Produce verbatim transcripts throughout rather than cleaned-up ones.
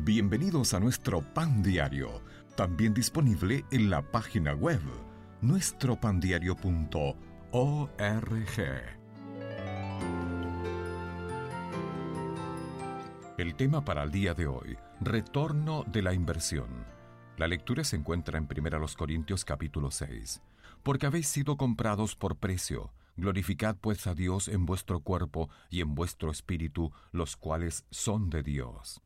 Bienvenidos a nuestro Pan Diario, también disponible en la página web nuestro pan diario punto org. El tema para el día de hoy: retorno de la inversión. La lectura se encuentra en primera Corintios capítulo seis. Porque habéis sido comprados por precio, glorificad pues a Dios en vuestro cuerpo y en vuestro espíritu, los cuales son de Dios.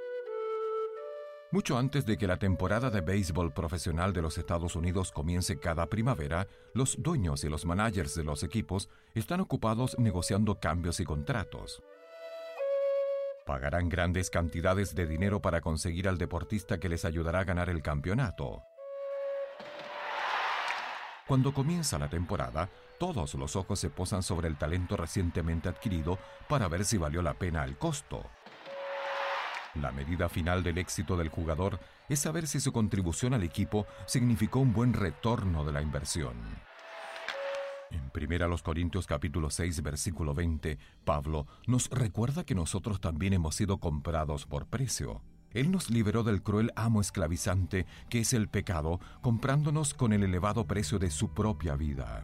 Mucho antes de que la temporada de béisbol profesional de los Estados Unidos comience cada primavera, los dueños y los managers de los equipos están ocupados negociando cambios y contratos. Pagarán grandes cantidades de dinero para conseguir al deportista que les ayudará a ganar el campeonato. Cuando comienza la temporada, todos los ojos se posan sobre el talento recientemente adquirido para ver si valió la pena el costo. La medida final del éxito del jugador es saber si su contribución al equipo significó un buen retorno de la inversión. En primera Corintios capítulo seis, versículo veinte, Pablo nos recuerda que nosotros también hemos sido comprados por precio. Él nos liberó del cruel amo esclavizante que es el pecado, comprándonos con el elevado precio de su propia vida.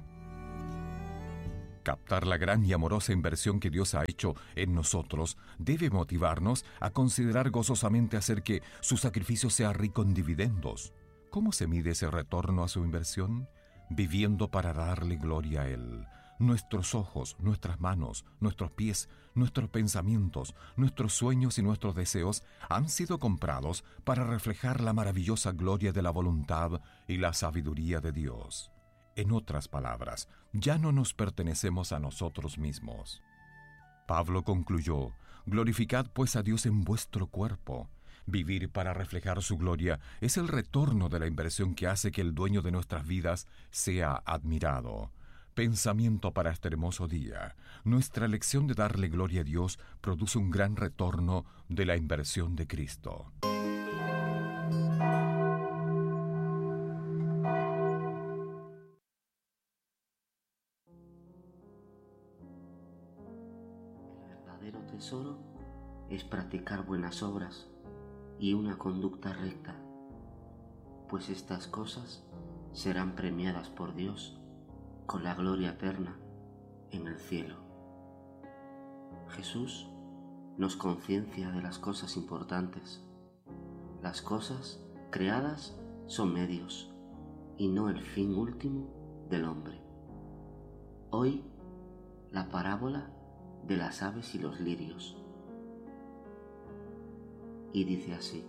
Captar la gran y amorosa inversión que Dios ha hecho en nosotros debe motivarnos a considerar gozosamente hacer que su sacrificio sea rico en dividendos. ¿Cómo se mide ese retorno a su inversión? Viviendo para darle gloria a Él. Nuestros ojos, nuestras manos, nuestros pies, nuestros pensamientos, nuestros sueños y nuestros deseos han sido comprados para reflejar la maravillosa gloria de la voluntad y la sabiduría de Dios. En otras palabras, ya no nos pertenecemos a nosotros mismos. Pablo concluyó: glorificad pues a Dios en vuestro cuerpo. Vivir para reflejar su gloria es el retorno de la inversión que hace que el dueño de nuestras vidas sea admirado. Pensamiento para este hermoso día: nuestra elección de darle gloria a Dios produce un gran retorno de la inversión de Cristo. El verdadero tesoro es practicar buenas obras y una conducta recta, pues estas cosas serán premiadas por Dios con la gloria eterna en el cielo. Jesús nos conciencia de las cosas importantes. Las cosas creadas son medios y no el fin último del hombre. Hoy, la parábola de las aves y los lirios. Y dice así: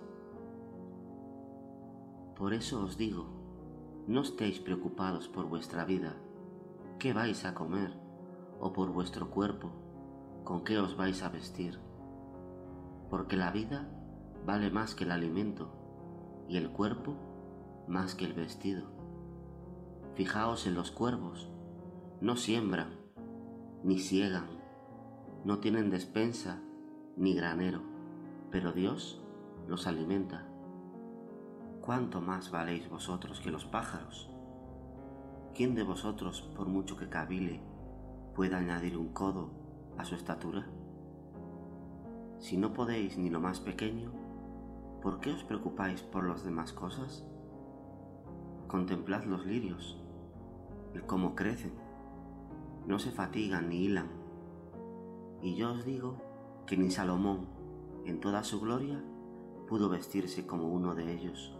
por eso os digo, no estéis preocupados por vuestra vida, qué vais a comer, o por vuestro cuerpo, con qué os vais a vestir. Porque la vida vale más que el alimento, y el cuerpo más que el vestido. Fijaos en los cuervos, no siembran, ni siegan, no tienen despensa, ni granero, pero Dios los alimenta. ¿Cuánto más valéis vosotros que los pájaros? ¿Quién de vosotros, por mucho que cavile, puede añadir un codo a su estatura? Si no podéis ni lo más pequeño, ¿por qué os preocupáis por las demás cosas? Contemplad los lirios, el cómo crecen, no se fatigan ni hilan. Y yo os digo que ni Salomón, en toda su gloria, pudo vestirse como uno de ellos.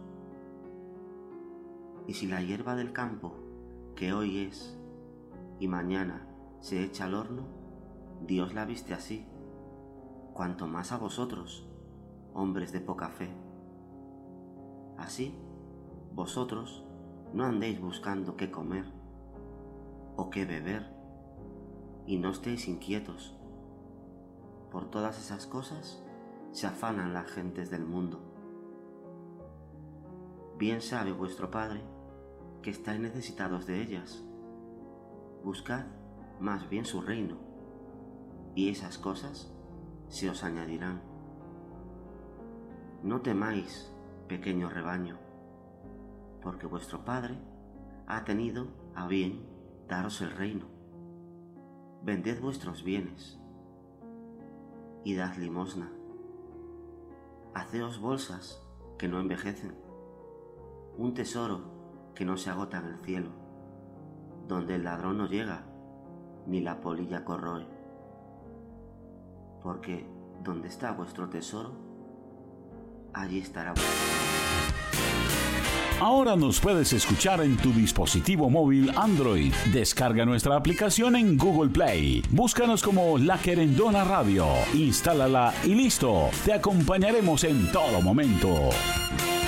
Y si la hierba del campo, que hoy es y mañana se echa al horno, Dios la viste así, cuanto más a vosotros, hombres de poca fe. Así, vosotros no andéis buscando qué comer o qué beber, y no estéis inquietos. Por todas esas cosas se afanan las gentes del mundo. Bien sabe vuestro Padre que estáis necesitados de ellas. Buscad más bien su reino, y esas cosas se os añadirán. No temáis, pequeño rebaño, porque vuestro Padre ha tenido a bien daros el reino. Vended vuestros bienes y dad limosna. Haceos bolsas que no envejecen, un tesoro que no se agota en el cielo, donde el ladrón no llega ni la polilla corroe. Porque donde está vuestro tesoro, allí estará vuestro. Ahora nos puedes escuchar en tu dispositivo móvil Android. Descarga nuestra aplicación en Google Play. Búscanos como La Querendona Radio. Instálala y listo. Te acompañaremos en todo momento.